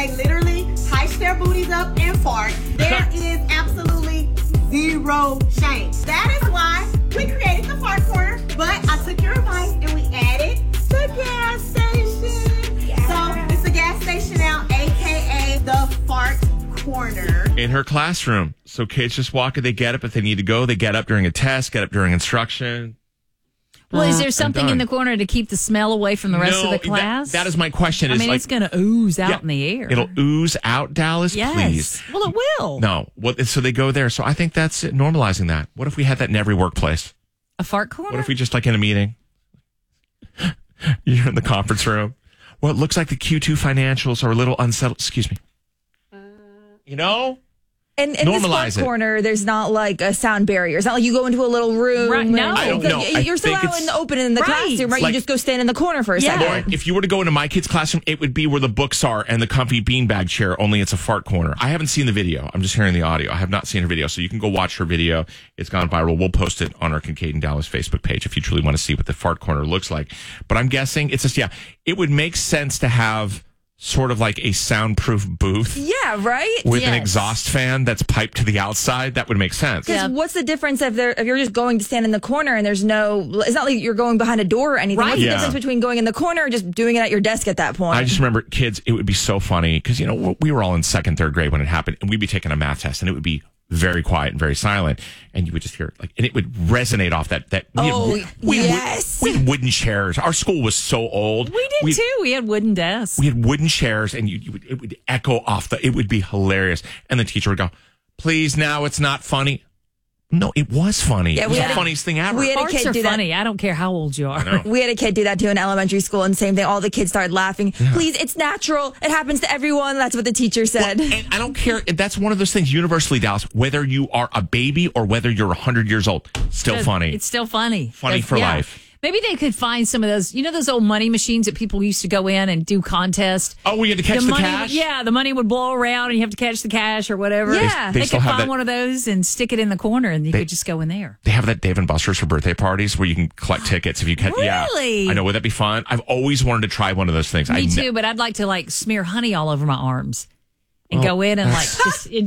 They literally heist their booties up and fart. There is absolutely zero shame. That is why we created the fart corner. But I took your advice and we added the gas station. Yeah. So it's the gas station now, aka the fart corner. In her classroom. So kids just walk and they get up if they need to go. They get up during a test, get up during instruction. Well, is there something in the corner to keep the smell away from the rest of the class? That is my question. I mean, it's going to ooze out in the air. It'll ooze out, Dallas, please. Well, it will. No. So they go there. So I think that's it, normalizing that. What if we had that in every workplace? A fart corner? What if we just in a meeting? You're in the conference room. Well, it looks like the Q2 financials are a little unsettled. Excuse me. And in this fart corner, there's not like a sound barrier. It's not like you go into a little room. Right, no. I don't know. You're still out in the open in the classroom, right? You just go stand in the corner for a second. Lauren, if you were to go into my kid's classroom, it would be where the books are and the comfy beanbag chair, only it's a fart corner. I haven't seen the video. I'm just hearing the audio. I have not seen her video. So you can go watch her video. It's gone viral. We'll post it on our Kincaid and Dallas Facebook page if you truly want to see what the fart corner looks like. But I'm guessing it's just, it would make sense to have sort of like a soundproof booth. Yeah, right? With an exhaust fan that's piped to the outside. That would make sense. Because what's the difference if you're just going to stand in the corner and there's it's not like you're going behind a door or anything. Right. What's the difference between going in the corner or just doing it at your desk at that point? I just remember, kids, it would be so funny because, we were all in second, third grade when it happened, and we'd be taking a math test and it would be very quiet and very silent, and you would just hear and it would resonate off that. We had wooden chairs. Our school was so old. We did too. We had wooden desks. We had wooden chairs, and it would echo off it would be hilarious. And the teacher would go, "Please, now it's not funny." No, it was funny. Yeah, it was the funniest thing ever. We had a Parts kid are do funny. I don't care how old you are. We had a kid do that too in elementary school, and same thing. All the kids started laughing. Yeah. Please, it's natural. It happens to everyone. That's what the teacher said. Well, and I don't care. That's one of those things universally, Dallas, whether you are a baby or whether you're 100 years old, still funny. It's still funny. Funny for life. Maybe they could find some of those, those old money machines that people used to go in and do contests. Oh, we had to catch the cash? Yeah, the money would blow around and you have to catch the cash or whatever. Yeah. They could find one of those and stick it in the corner and you could just go in there. They have that Dave & Buster's for birthday parties where you can collect tickets if you can. Really? Yeah. I know. Would that be fun? I've always wanted to try one of those things. Me too, but I'd like to smear honey all over my arms and go in and just